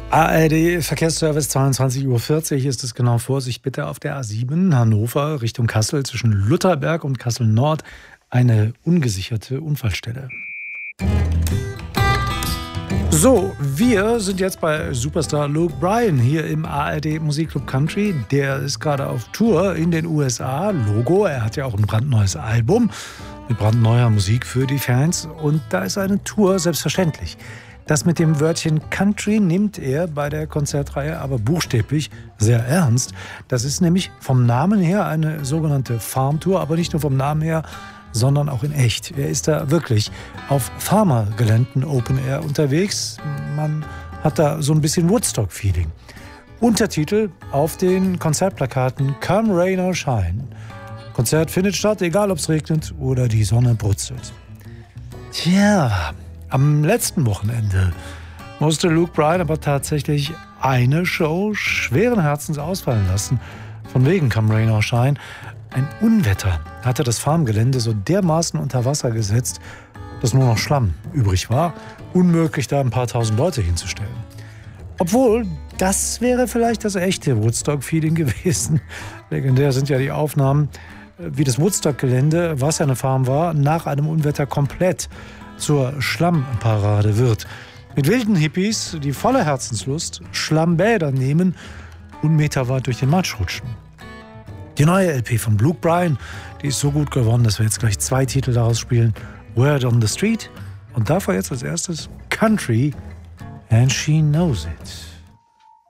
ARD Verkehrsservice, 22:40 Uhr ist es genau. Vorsicht bitte auf der A7 Hannover Richtung Kassel zwischen Lutherberg und Kassel Nord. Eine ungesicherte Unfallstelle. So, wir sind jetzt bei Superstar Luke Bryan hier im ARD Musikclub Country. Der ist gerade auf Tour in den USA. Logo, er hat ja auch ein brandneues Album mit brandneuer Musik für die Fans. Und da ist eine Tour, selbstverständlich. Das mit dem Wörtchen Country nimmt er bei der Konzertreihe aber buchstäblich sehr ernst. Das ist nämlich vom Namen her eine sogenannte Farmtour, aber nicht nur vom Namen her, sondern auch in echt. Er ist da wirklich auf Farmergeländen Open Air unterwegs. Man hat da so ein bisschen Woodstock-Feeling. Untertitel auf den Konzertplakaten Come Rain or Shine. Konzert findet statt, egal ob es regnet oder die Sonne brutzelt. Tja, am letzten Wochenende musste Luke Bryan aber tatsächlich eine Show schweren Herzens ausfallen lassen. Von wegen Come Rain or Shine. Ein Unwetter hatte das Farmgelände so dermaßen unter Wasser gesetzt, dass nur noch Schlamm übrig war. Unmöglich, da ein paar tausend Leute hinzustellen. Obwohl, das wäre vielleicht das echte Woodstock-Feeling gewesen. Legendär sind ja die Aufnahmen, wie das Woodstock-Gelände, was ja eine Farm war, nach einem Unwetter komplett zur Schlammpaarade wird. Mit wilden Hippies, die voller Herzenslust Schlammbäder nehmen und meterweit durch den Matsch rutschen. Die neue LP von Luke Bryan, die ist so gut geworden, dass wir jetzt gleich 2 Titel daraus spielen. Word on the Street und davor jetzt als erstes Country and She Knows It.